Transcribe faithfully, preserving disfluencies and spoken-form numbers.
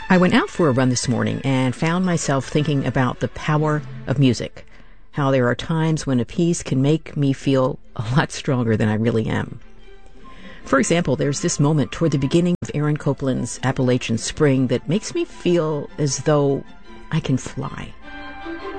I went out for a run this morning and found myself thinking about the power of music, how there are times when a piece can make me feel a lot stronger than I really am. For example, there's this moment toward the beginning of Aaron Copland's Appalachian Spring that makes me feel as though I can fly.